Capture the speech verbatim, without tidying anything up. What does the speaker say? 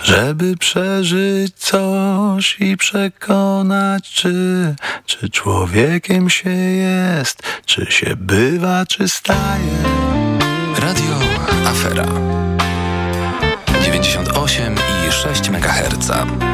żeby przeżyć coś i przekonać, czy, czy człowiekiem się jest, czy się bywa, czy staje. Radio Afera dziewięćdziesiąt osiem i sześć megaherca.